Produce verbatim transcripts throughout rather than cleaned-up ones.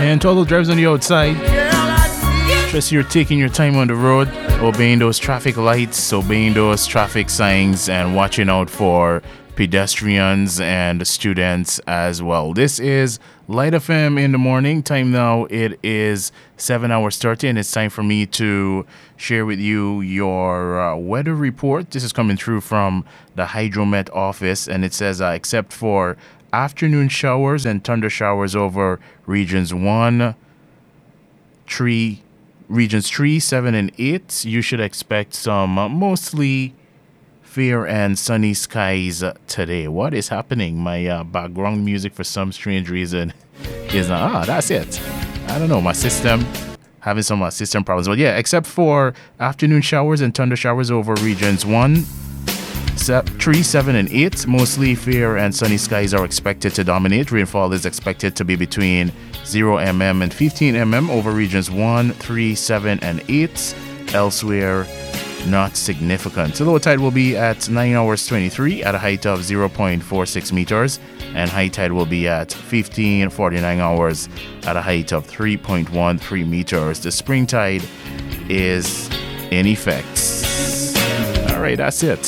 And to all the drivers on the outside, trust you're taking your time on the road, obeying those traffic lights, obeying those traffic signs, and watching out for pedestrians and students as well. This is Light F M in the morning. Time now, it is seven hours thirty, and it's time for me to share with you your uh, weather report. This is coming through from the Hydromet office, and it says, uh, except for afternoon showers and thunder showers over regions one, three, regions three, seven, and eight, you should expect some uh, mostly fair and sunny skies uh, today. What is happening? My uh, background music, for some strange reason, is not. Ah, that's it. I don't know. My system having some uh, system problems. But yeah, except for afternoon showers and thunder showers over regions one, se- three, seven, and eight, mostly fair and sunny skies are expected to dominate. Rainfall is expected to be between zero millimeters and fifteen millimeters over regions one, three, seven, and eight. Elsewhere, not significant. The low tide will be at nine hours twenty-three at a height of zero point four six meters, and high tide will be at fifteen forty-nine hours at a height of three point one three meters. The spring tide is in effect. All right, that's it.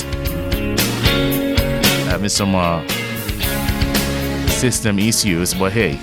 Having some uh, system issues, but hey,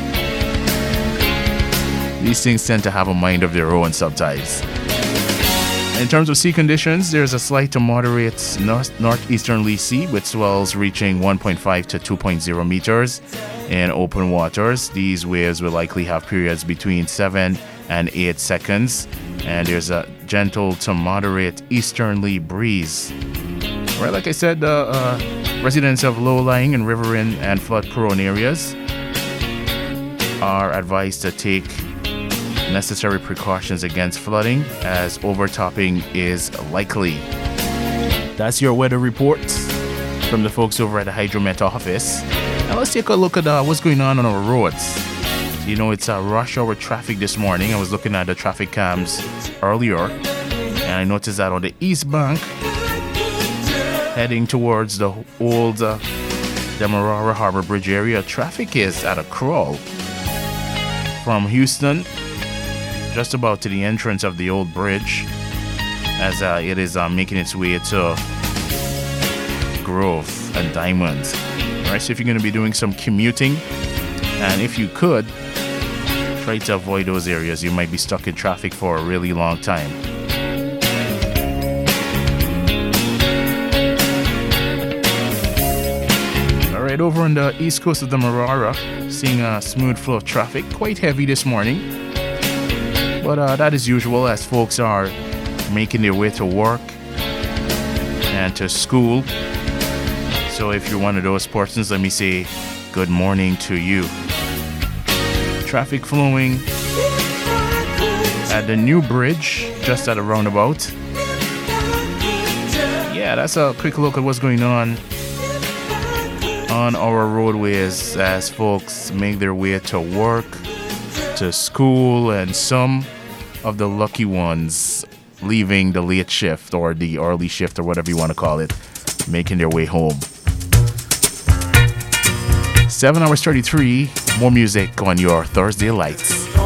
these things tend to have a mind of their own sometimes. In terms of sea conditions, there's a slight to moderate north- northeasterly sea with swells reaching one point five to two point zero meters in open waters. These waves will likely have periods between seven and eight seconds, and there's a gentle to moderate easterly breeze. Right, like I said, uh, uh, residents of low-lying and riverine and flood-prone areas are advised to take necessary precautions against flooding, as overtopping is likely. That's your weather report from the folks over at the Hydromet office. Now let's take a look at uh, what's going on on our roads. You know, it's uh, rush hour traffic this morning. I was looking at the traffic cams earlier, and I noticed that on the East Bank, heading towards the old uh, Demerara Harbor Bridge area, traffic is at a crawl. From Houston just about to the entrance of the old bridge, as uh, it is uh, making its way to Grove and Diamond. All right, so if you're going to be doing some commuting, and if you could, try to avoid those areas. You might be stuck in traffic for a really long time. All right, over on the east coast of the Demerara, seeing a smooth flow of traffic, quite heavy this morning. But uh, that is usual as folks are making their way to work and to school. So if you're one of those persons, let me say good morning to you. Traffic flowing at the new bridge, just at a roundabout. Yeah, that's a quick look at what's going on on our roadways as folks make their way to work, to school, and some of the lucky ones leaving the late shift or the early shift or whatever you want to call it, making their way home. seven hours thirty-three, more music on your Thursday Lights.